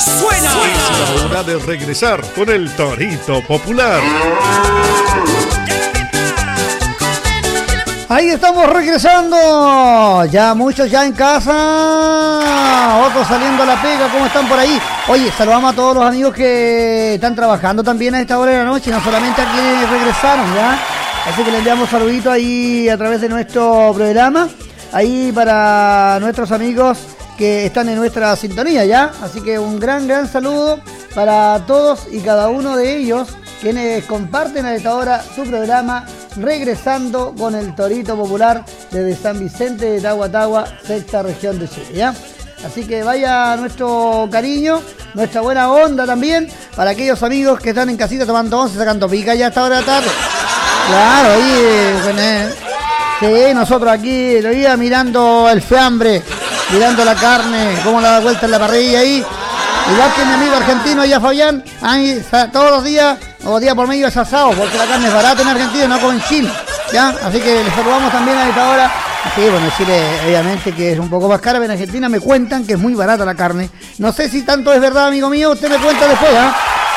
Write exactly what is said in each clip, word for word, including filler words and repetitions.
suena. Es la hora de regresar con el Torito Popular. Ahí estamos regresando. Ya muchos ya en casa. Otros saliendo a la pega. ¿Cómo están por ahí? Oye, saludamos a todos los amigos que están trabajando también a esta hora de la noche. No solamente a quienes regresaron, ¿ya? Así que le enviamos saluditos ahí a través de nuestro programa. Ahí para nuestros amigos que están en nuestra sintonía, ¿ya? Así que un gran, gran saludo para todos y cada uno de ellos quienes comparten a esta hora su programa Regresando con el Torito Popular desde San Vicente de Tahuatahua, sexta región de Chile, ¿ya? Así que vaya nuestro cariño, nuestra buena onda también para aquellos amigos que están en casita tomando once, sacando pica ya a esta hora de la tarde. Claro, ahí, bueno, sí, nosotros aquí todavía mirando el fiambre, mirando la carne, cómo la da vuelta en la parrilla ahí. Igual que mi amigo argentino allá Fabián, ahí todos los días, o día por medio es asado, porque la carne es barata en Argentina y no como en Chile, ¿ya? Así que les saludamos también a esta hora. Sí, bueno, en Chile obviamente que es un poco más cara, pero en Argentina me cuentan que es muy barata la carne. No sé si tanto es verdad, amigo mío, usted me cuenta después, ¿ah?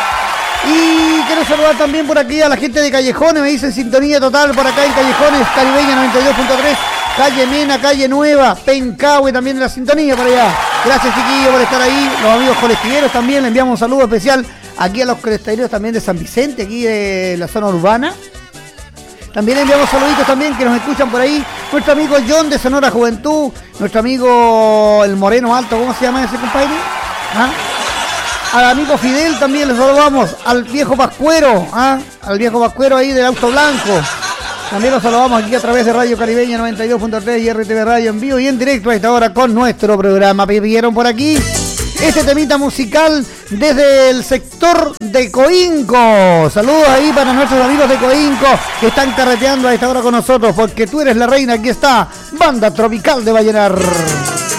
Y quiero saludar también por aquí a la gente de Callejones, me dicen sintonía total por acá en Callejones, Caribeña noventa y dos punto tres, calle Mena, calle Nueva, Pencahue también en la sintonía por allá. Gracias, chiquillos, por estar ahí. Los amigos colectiveros también, le enviamos un saludo especial aquí a los colectiveros también de San Vicente, aquí de la zona urbana. También enviamos saluditos también que nos escuchan por ahí. Nuestro amigo John de Sonora Juventud, nuestro amigo el Moreno Alto, ¿cómo se llama ese compadre? ¿Ah? Al amigo Fidel también les saludamos, al viejo Pascuero, ¿ah? Al viejo Pascuero ahí del Auto Blanco. También los saludamos aquí a través de Radio Caribeña noventa y dos punto tres y R T V Radio en vivo y en directo a esta hora con nuestro programa. Pidieron por aquí este temita musical desde el sector de Coinco. Saludos ahí para nuestros amigos de Coinco que están carreteando a esta hora con nosotros, porque tú eres la reina. Aquí está Banda Tropical de Vallenar.